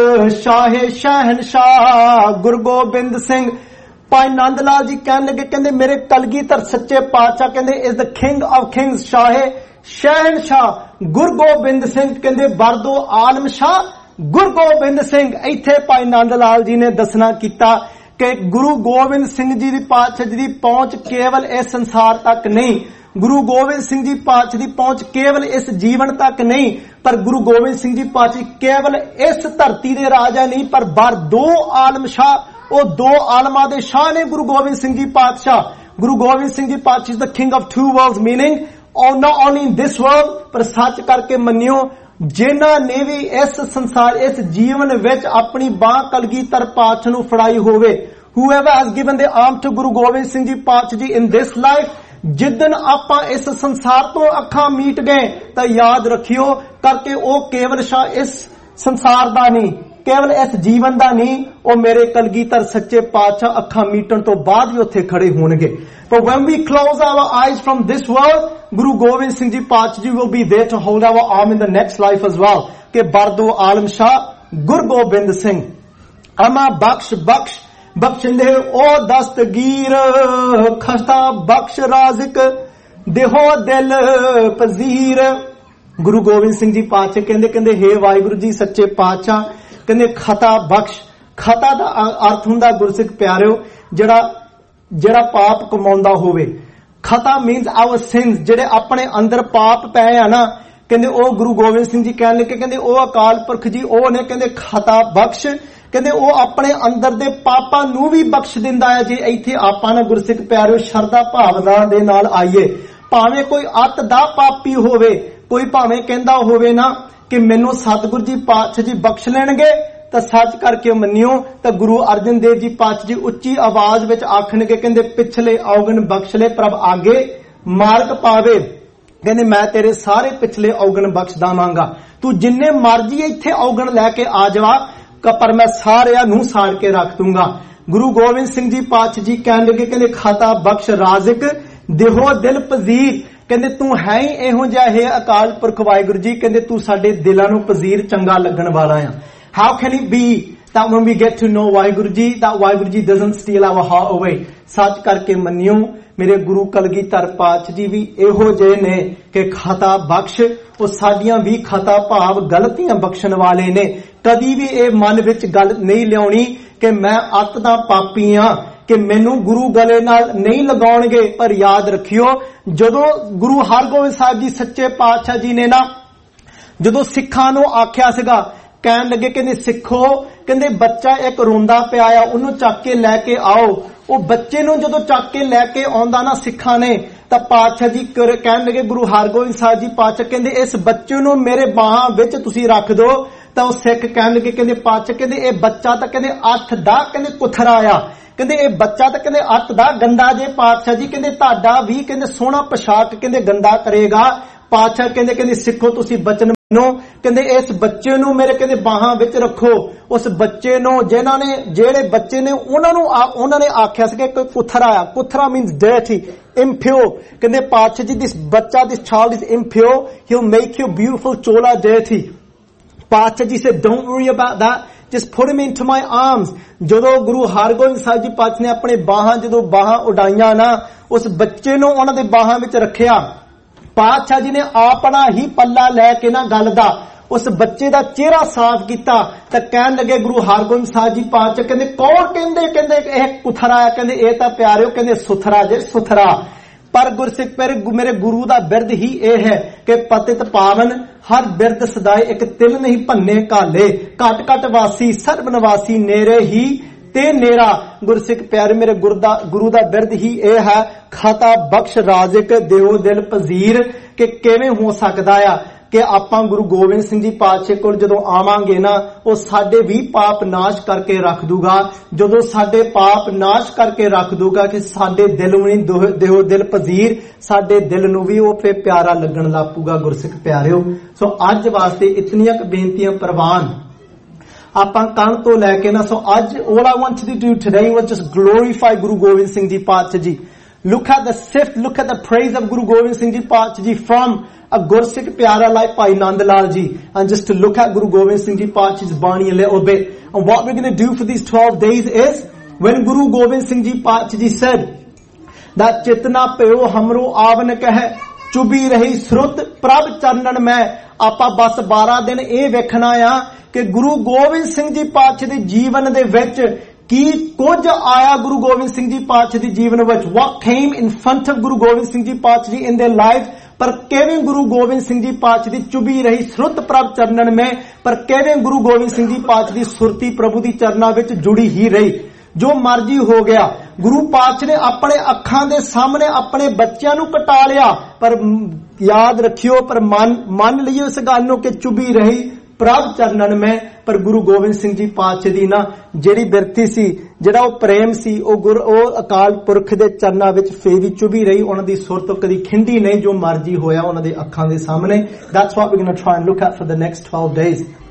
S1: ਸ਼ਾਹੇ ਸ਼ਹਿਨਸ਼ਾਹ ਗੁਰੂ ਗੋਬਿੰਦ ਸਿੰਘ। ਭਾਈ ਨੰਦ ਲਾਲ ਜੀ ਕਹਿਣ ਲੱਗੇ, ਕਹਿੰਦੇ ਮੇਰੇ ਕਲਗੀਧਰ ਸੱਚੇ ਪਾਤਸ਼ਾਹ ਕਹਿੰਦੇ is the king of Kings, ਸ਼ਾਹੇ ਸ਼ਹਿਨਸ਼ਾਹ Guru Gobind Singh, ਕਹਿੰਦੇ ਬਰਦੋ ਆਲਮ ਸ਼ਾਹ ਗੁਰੂ ਗੋਬਿੰਦ ਸਿੰਘ। ਇੱਥੇ ਭਾਈ ਨੰਦ ਲਾਲ ਜੀ ਨੇ ਦੱਸਣਾ ਕੀਤਾ ਕਿ ਗੁਰੂ ਗੋਬਿੰਦ ਸਿੰਘ ਜੀ ਦੀ ਪਾਤਸ਼ਾਹ ਜੀ ਦੀ ਪਹੁੰਚ ਕੇਵਲ ਇਸ ਸੰਸਾਰ ਤੱਕ ਨਹੀਂ, ਗੁਰੂ ਗੋਬਿੰਦ ਸਿੰਘ ਜੀ ਪਾਤਸ਼ਾਹ ਦੀ ਪਹੁੰਚ ਕੇਵਲ ਇਸ ਜੀਵਨ ਤੱਕ ਨਹੀਂ, ਪਰ ਗੁਰੂ ਗੋਬਿੰਦ ਸਿੰਘ ਜੀ ਪਾਤਸ਼ਾਹ ਕੇਵਲ ਇਸ ਧਰਤੀ ਦੇ ਰਾਜਾ ਨਹੀਂ, ਪਰ ਬਰ ਦੋ ਆਲਮ ਸ਼ਾਹ, ਉਹ ਦੋ ਆਲਮਾਂ ਦੇ ਸ਼ਾਹ ਨੇ ਗੁਰੂ ਗੋਬਿੰਦ ਸਿੰਘ ਜੀ ਪਾਤਸ਼ਾਹ। ਗੁਰੂ ਗੋਬਿੰਦ ਸਿੰਘ ਜੀ ਪਾਤਸ਼ਾਹ is the king of to world's, meaning not only in this world, ਪਰ ਸੱਚ ਕਰਕੇ ਮੰਨਿਓ ਜਿਨ੍ਹਾਂ ਨੇ ਵੀ ਇਸ ਸੰਸਾਰ ਇਸ ਜੀਵਨ ਵਿੱਚ ਆਪਣੀ ਬਾਹ ਕਲਗੀਧਰ ਪਾਤਸ਼ਾਹ ਨੂੰ ਫੜਾਈ ਹੋਵੇ, whoever has given the arm to Guru Gobind Singh ji ਪਾਤਸ਼ਾਹ ਜੀ in this life, ਜਿੱਦਣ ਆਪਾਂ ਇਸ ਸੰਸਾਰ ਤੋਂ ਅੱਖਾਂ ਮੀਟ ਗਏ ਤਾਂ ਯਾਦ ਰੱਖਿਓ ਕਰਕੇ ਉਹ ਕੇਵਲ ਸ਼ਾਹ ਇਸ ਸੰਸਾਰ ਦਾ ਨਹੀਂ, ਕੇਵਲ ਇਸ ਜੀਵਨ ਦਾ ਨਹੀਂ, ਉਹ ਮੇਰੇ ਕਲਗੀਧਰ ਸੱਚੇ ਪਾਤਸ਼ਾਹ ਅੱਖਾਂ ਮੀਟਣ ਤੋਂ ਬਾਅਦ ਵੀ ਉੱਥੇ ਖੜੇ ਹੋਣਗੇ। But when we close our eyes from this world, Guru Gobind Singh Ji Paatshah Ji will be there to hold our arm in the next life as well. Ke Bardo Alam Shah Guru Gobind Singh Ama Baksh Baksh Bakshinde O Dastagir Khasta Baksh Razik Deho Dil Pazir। Guru Gobind Singh Ji Paatshah ਕਹਿੰਦੇ ਕਹਿੰਦੇ ਹੇ ਵਾਹਿਗੁਰੂ ਜੀ ਸੱਚੇ ਪਾਤਸ਼ਾਹ, ਕਹਿੰਦੇ ਖਤਾ ਬਖਸ਼। ਖਤਾ ਦਾ ਅਰਥ ਹੁੰਦਾ ਗੁਰਸਿੱਖ ਪਿਆਰਿਓ ਜਿਹੜਾ ਜਿਹੜਾ ਪਾਪ ਕਮਾਉਂਦਾ ਹੋਵੇ। ਖਤਾ ਮੀਨਸ ਆਵਰ ਸਿਨਸ, ਜਿਹੜੇ ਆਪਣੇ ਅੰਦਰ ਪਾਪ ਪਏ ਆ ਨਾ, ਕਹਿੰਦੇ ਉਹ ਗੁਰੂ ਗੋਬਿੰਦ ਸਿੰਘ ਜੀ ਕਹਿਣ ਲੱਗੇ ਕਹਿੰਦੇ ਉਹ ਅਕਾਲ ਪੁਰਖ ਜੀ ਉਹ ਨੇ ਕਹਿੰਦੇ ਖਤਾ ਬਖਸ਼, ਕਹਿੰਦੇ ਉਹ ਆਪਣੇ ਅੰਦਰ ਦੇ ਪਾਪਾਂ ਨੂੰ ਵੀ ਬਖਸ਼ ਦਿੰਦਾ ਹੈ। ਜੇ ਇੱਥੇ ਆਪਾਂ ਨਾ ਗੁਰਸਿੱਖ ਪਿਆਰਿਓ ਸ਼ਰਧਾ ਭਾਵਨਾ ਦੇ ਨਾਲ ਆਈਏ, ਭਾਵੇਂ ਕੋਈ ਅੱਤ ਦਾ ਪਾਪੀ ਹੋਵੇ, ਕੋਈ ਭਾਵੇਂ ਕਹਿੰਦਾ ਹੋਵੇ ਨਾ ਕਿ ਮੈਨੂੰ ਸਤਿਗੁਰੂ ਜੀ ਪਾਤਸ਼ਾਹ ਜੀ ਬਖਸ਼ ਲੈਣਗੇ, ਤਾਂ ਸੱਚ ਕਰਕੇ ਮੰਨਿਓ ਤਾਂ ਗੁਰੂ ਅਰਜਨ ਦੇਵ ਜੀ ਪਾਤਸ਼ਾਹ ਜੀ ਉੱਚੀ ਆਵਾਜ਼ ਵਿੱਚ ਆਖਣਗੇ ਕਹਿੰਦੇ ਪਿਛਲੇ ਔਗਣ ਬਖਸ਼ ਲੈ ਪ੍ਰਭ ਆਗੇ ਮਾਰਗ ਪਾਵੇ, ਕਹਿੰਦੇ ਮੈਂ ਤੇਰੇ ਸਾਰੇ ਪਿਛਲੇ ਔਗਣ ਬਖਸ਼ ਦਵਾਂਗਾ, ਤੂੰ ਜਿੰਨੇ ਮਰਜ਼ੀ ਇੱਥੇ ਔਗਣ ਲੈ ਕੇ ਆ ਜਾਵਾ ਪਰ ਮੈਂ ਸਾਰਿਆਂ ਨੂੰ ਸਾੜ ਕੇ ਰੱਖ ਦੂੰਗਾ। ਗੁਰੂ ਗੋਬਿੰਦ ਸਿੰਘ ਜੀ ਪਾਤਸ਼ਾਹ ਜੀ ਕਹਿਣ ਲੱਗੇ ਕਹਿੰਦੇ ਖਾਤਾ ਬਖਸ਼ ਰਾਜ਼ਿਕ ਦੇਹੋ ਦਿਲ ਪਜ਼ੀਰ, ਕਹਿੰਦੇ ਤੂੰ ਹੈ ਹੀ ਇਹੋ ਜਿਹਾ ਹੈ ਅਕਾਲ ਪੁਰਖ ਵਾਹਿਗੁਰੂ ਜੀ, ਕਹਿੰਦੇ ਤੂੰ ਸਾਡੇ ਦਿਲਾਂ ਨੂੰ ਪਜ਼ੀਰ ਚੰਗਾ ਲੱਗਣ ਵਾਲਾ ਆ। How can it be that when we get to know Waheguru ji that Waheguru ji doesn't steal our heart away? ਸੱਚ ਕਰਕੇ ਮੰਨਿਓ ਮੇਰੇ ਗੁਰੂ ਕਲਗੀਧਰ ਪਾਤਸ਼ਾਹ ਜੀ ਵੀ ਇਹੋ ਜਿਹੇ ਨੇ ਕਿ ਖਤਾ ਬਖਸ਼, ਉਹ ਸਾਡੀਆਂ ਵੀ ਖਤਾ ਭਾਵ ਗਲਤੀਆਂ ਬਖਸ਼ਣ ਵਾਲੇ ਨੇ। ਕਦੀ ਵੀ ਇਹ ਮਨ ਵਿੱਚ ਗੱਲ ਨਹੀਂ ਲਿਆਉਣੀ ਕਿ ਮੈਂ ਅੱਤ ਦਾ ਪਾਪੀ ਆ ਕਿ ਮੈਨੂੰ ਗੁਰੂ ਗਲੇ ਨਾਲ ਨਹੀਂ ਲਗਾਉਣਗੇ। ਪਰ ਯਾਦ ਰੱਖਿਓ ਜਦੋਂ ਗੁਰੂ ਹਰਗੋਬਿੰਦ ਸਾਹਿਬ ਜੀ ਸੱਚੇ ਪਾਤਸ਼ਾਹ ਜੀ ਨੇ ਨਾ ਜਦੋਂ ਸਿੱਖਾਂ ਨੂੰ ਆਖਿਆ ਸੀਗਾ, ਕਹਿਣ ਲੱਗੇ ਕਹਿੰਦੇ ਸਿੱਖੋ, ਕਹਿੰਦੇ ਬੱਚਾ ਇੱਕ ਰੋਂਦਾ ਪਿਆ ਆ ਉਹਨੂੰ ਚੱਕ ਕੇ ਲੈ ਕੇ ਆਓ। ਉਹ ਬੱਚੇ ਨੂੰ ਜਦੋਂ ਚੱਕ ਕੇ ਲੈ ਕੇ ਆਉਂਦਾ ਨਾ ਸਿੱਖਾਂ ਨੇ ਤਾਂ ਪਾਤਸ਼ਾਹ ਜੀ ਕਹਿਣ ਲੱਗੇ ਗੁਰੂ ਹਰਗੋਬਿੰਦ ਸਾਹਿਬ ਜੀ ਪਾਤਸ਼ਾਹ ਕਹਿੰਦੇ ਇਸ ਬੱਚੇ ਨੂੰ ਮੇਰੇ ਬਾਹਾਂ ਵਿੱਚ ਤੁਸੀਂ ਰੱਖ ਦਿਓ। ਤਾਂ ਉਹ ਸਿੱਖ ਕਹਿਣ ਲੱਗੇ ਕਹਿੰਦੇ ਪਾਤਸ਼ਾਹ ਕਹਿੰਦੇ ਇਹ ਬੱਚਾ ਤਾਂ ਕਹਿੰਦੇ ਅੱਠ ਦਾ ਕਹਿੰਦੇ ਕੁਥਰਾ ਆ, ਕਹਿੰਦੇ ਇਹ ਬੱਚਾ ਤਾਂ ਕਹਿੰਦੇ ਅੱਤ ਦਾ ਗੰਦਾ ਜੇ ਪਾਤਸ਼ਾਹ ਜੀ, ਕਹਿੰਦੇ ਤੁਹਾਡਾ ਵੀ ਕਹਿੰਦੇ ਸੋਹਣਾ ਪੋਸ਼ਾਕ ਕਹਿੰਦੇ ਗੰਦਾ ਕਰੇਗਾ। ਪਾਤਸ਼ਾਹ ਕਹਿੰਦੇ ਕਹਿੰਦੇ ਸਿੱਖੋ ਤੁਸੀਂ ਬਚਨ ਮੰਨੋ, ਕਹਿੰਦੇ ਇਸ ਬੱਚੇ ਨੂੰ ਮੇਰੇ ਕਹਿੰਦੇ ਬਾਹਾਂ ਵਿੱਚ ਰੱਖੋ। ਉਸ ਬੱਚੇ ਨੂੰ ਜਿਨ੍ਹਾਂ ਨੇ ਜਿਹੜੇ ਬੱਚੇ ਨੇ ਉਹਨਾਂ ਨੂੰ ਉਹਨਾਂ ਨੇ ਆਖਿਆ ਸੀ ਕਿ ਕੋਈ ਕੁਥਰਾ ਆ, ਕੁਥਰਾ ਮੀਨਸ ਡਰਟੀ, impure, ਕਹਿੰਦੇ ਪਾਤਸ਼ਾਹ ਜੀ ਦਿਸ ਬੱਚਾ ਦਿਸ child is impure, he'll make your beautiful chola dirty। ਪਾਤਸ਼ਾਹ ਜੀ said don't worry about that, just put him into my arms। ਜਦੋਂ ਗੁਰੂ ਹਰਗੋਬਿੰਦ ਸਾਹਿਬ ਜੀ ਪਾਤਸ਼ਾਹ ਨੇ ਆਪਣੇ ਬਾਹਾਂ ਜਦੋਂ ਬਾਹਾਂ ਉਡਾਈਆਂ ਨਾ, ਉਸ ਬੱਚੇ ਨੂੰ ਉਹਨਾਂ ਦੇ ਬਾਹਾਂ ਵਿੱਚ ਰੱਖਿਆ। ਪਾਤਸ਼ਾਹ ਜੀ ਨੇ ਆਪਣਾ ਹੀ ਪੱਲਾ ਲੈ ਕੇ ਨਾ ਗੱਲ ਦਾ ਉਸ ਬੱਚੇ ਦਾ ਚਿਹਰਾ ਸਾਫ਼ ਕੀਤਾ ਤਾਂ ਕਹਿਣ ਲੱਗੇ ਗੁਰੂ ਹਰਗੋਬਿੰਦ ਸਾਹਿਬ ਜੀ ਪਾਤਸ਼ਾਹ ਕਹਿੰਦੇ ਕੌਣ ਕਹਿੰਦੇ ਕਹਿੰਦੇ ਇਹ ਕੁਥਰਾ ਹੈ, ਕਹਿੰਦੇ ਇਹ ਤਾਂ ਪਿਆਰਿਓ ਕਹਿੰਦੇ ਸੁਥਰਾ ਜੇ ਸੁਥਰਾ। ਪਰ ਗੁਰਸਿੱਖ ਪਰ ਮੇਰੇ ਗੁਰੂ ਦਾ ਬਿਰਦ ਹੀ ਇਹ ਹੈ ਕਿ ਪਤਿਤ ਪਾਵਨ ਹਰ ਬਿਰਦ ਸਦਾਏ ਇੱਕ ਤਿਲ ਨਹੀਂ ਭੰਨੇ ਕਾਲੇ, ਘਟ ਘਟ ਵਾਸੀ ਸਰਬ ਨਿਵਾਸੀ ਨੇਰੇ ਹੀ ਤੇ ਨੇਰਾ। ਗੁਰਸਿੱਖ ਪਿਆਰੇ ਮੇਰੇ ਗੁਰੂ ਦਾ ਗੁਰੂ ਦਾ ਬਿਰਦ ਹੀ ਇਹ ਹੈ ਖਾਤਾ ਬਖਸ਼ ਰਾਜਿਕ ਦਿਓ ਦਿਲ ਪਜ਼ੀਰ, ਕਿ ਕਿਵੇਂ ਹੋ ਸਕਦਾ ਆ ਕਿ ਆਪਾਂ ਗੁਰੂ ਗੋਬਿੰਦ ਸਿੰਘ ਜੀ ਪਾਤਸ਼ਾਹ ਕੋਲ ਜਦੋਂ ਆਵਾਂਗੇ ਨਾ ਉਹ ਸਾਡੇ ਵੀ ਪਾਪ ਨਾਸ਼ ਕਰਕੇ ਰੱਖ ਦੂਗਾ। ਜਦੋਂ ਸਾਡੇ ਪਾਪ ਨਾਸ਼ ਕਰਕੇ ਰੱਖ ਦੂਗਾ ਕਿ ਸਾਡੇ ਦਿਲ ਨੂੰ ਨਹੀਂ ਦਿਓ ਦਿਲ ਪਜ਼ੀਰ, ਸਾਡੇ ਦਿਲ ਨੂੰ ਵੀ ਉਹ ਫੇ ਪਿਆਰਾ ਲੱਗਣ ਲੱਗ ਪੂਗਾ। ਗੁਰਸਿੱਖ ਪਿਆਰਿਓ ਸੋ ਅੱਜ ਵਾਸਤੇ ਇਤਨੀਆਂ ਕੁ ਬੇਨਤੀਆਂ ਪ੍ਰਵਾਨ ਆਪਾਂ ਕੰਨ ਤੋਂ ਲੈ ਕੇ ਨਾ। ਸੋ ਅੱਜ all I wanted to do today was just glorify Guru Gobind Singh Ji Paatshah Ji. Look at the sift, look at the praise of Guru Gobind Singh Ji Paatshah Ji from a Gursikh Pyara like Bhai Nand Lal Ji, and just to look at Guru Gobind Singh Ji Paatshah's Bani a little bit. And what we're going to do for these twelve days is when Guru Gobind Singh Ji Paatshah Ji said that chitna peo hamro avan kah ਚੁਬੀ ਰਹੀ ਸਰੁੱਤ ਪ੍ਰਭ ਚਰਨਨ ਮੈਂ, ਆਪਾਂ ਬਸ ਬਾਰਾਂ ਦਿਨ ਇਹ ਵੇਖਣਾ ਆ ਕਿ ਗੁਰੂ ਗੋਬਿੰਦ ਸਿੰਘ ਜੀ ਪਾਤਸ਼ਾਹ ਦੇ ਜੀਵਨ ਦੇ ਵਿੱਚ ਕੀ ਕੁਝ ਆਇਆ। ਗੁਰੂ ਗੋਬਿੰਦ ਸਿੰਘ ਜੀ ਪਾਤਸ਼ਾਹ ਦੇ ਜੀਵਨ ਵਿੱਚ what came in front of Guru Gobind Singh ji ਪਾਤਸ਼ਾਹ ਜੀ in their life, ਪਰ ਕਿਵੇਂ ਗੁਰੂ ਗੋਬਿੰਦ ਸਿੰਘ ਜੀ ਪਾਤਸ਼ਾਹ ਦੀ ਚੁਬੀ ਰਹੀ ਸਰੁੱਤ ਪ੍ਰਭ ਚਰਨਨ ਮੈਂ, ਪਰ ਕਿਵੇਂ ਗੁਰੂ ਗੋਬਿੰਦ ਸਿੰਘ ਜੀ ਪਾਤਸ਼ਾਹ ਦੀ ਸੁਰਤੀ ਪ੍ਰਭੂ ਦੀ ਚਰਨਾਂ ਵਿੱਚ ਜੁੜੀ ਹੀ ਰਹੀ। ਜੋ ਮਰਜੀ ਹੋ ਗਿਆ ਗੁਰੂ ਪਾਤਸ਼ਾਹ ਨੇ ਆਪਣੇ ਅੱਖਾਂ ਦੇ ਸਾਹਮਣੇ ਆਪਣੇ ਬੱਚਿਆਂ ਨੂੰ ਕਟਾ ਲਿਆ, ਪਰ ਯਾਦ ਰੱਖਿਓ ਪਰ ਮੰਨ ਮੰਨ ਲਈਓ ਇਸ ਗੱਲ ਨੂੰ ਕਿ ਚੁਬੀ ਰਹੀ ਪ੍ਰਭ ਚਰਨਨ ਮੈਂ। ਪਰ ਗੁਰੂ ਗੋਬਿੰਦ ਸਿੰਘ ਜੀ ਪਾਤਸ਼ਾਹ ਦੀ ਨਾ ਜਿਹੜੀ ਬਿਰਤੀ ਸੀ, ਜਿਹੜਾ ਉਹ ਪ੍ਰੇਮ ਸੀ, ਉਹ ਗੁਰ ਉਹ ਅਕਾਲ ਪੁਰਖ ਦੇ ਚਰਨਾਂ ਵਿੱਚ ਫੇਰ ਵੀ ਚੁਬੀ ਰਹੀ। ਉਹਨਾਂ ਦੀ ਸੁਰਤ ਕਦੀ ਖਿੰਡੀ ਨਹੀਂ, ਜੋ ਮਰਜੀ ਹੋਇਆ ਉਹਨਾਂ ਦੇ ਅੱਖਾਂ ਦੇ ਸਾਹਮਣੇ। That's what we're going to try and look at for the next twelve days.